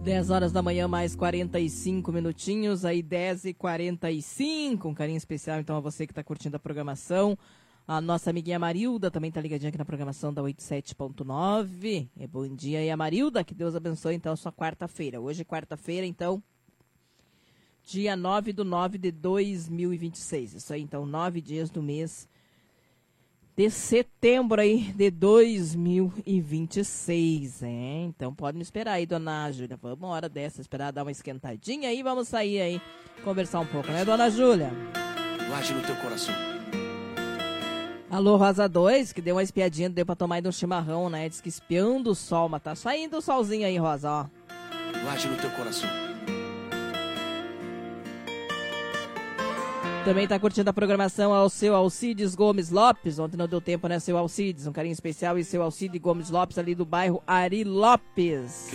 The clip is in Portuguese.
10 horas da manhã, mais 45 minutinhos, aí 10h45, um carinho especial então a você que está curtindo a programação. A nossa amiguinha Marilda também está ligadinha aqui na programação da 87.9. Bom dia aí a Marilda, que Deus abençoe então a sua quarta-feira. Hoje é quarta-feira, então, dia 9/9/2026. Isso aí, então, 9 dias do mês de setembro aí de 2026, Então pode me esperar aí, dona Júlia. Vamos uma hora dessa, esperar dar uma esquentadinha aí, vamos sair aí, conversar um pouco, né, dona Júlia? Laje no teu coração. Alô, Rosa 2, que deu uma espiadinha, deu pra tomar aí de um chimarrão, né? Diz que espiando o sol, mas tá saindo o solzinho aí, Rosa, ó. Laje no teu coração. Também tá curtindo a programação ao seu Alcides Gomes Lopes. Ontem não deu tempo, né, seu Alcides? Um carinho especial e seu Alcides Gomes Lopes ali do bairro Ari Lopes.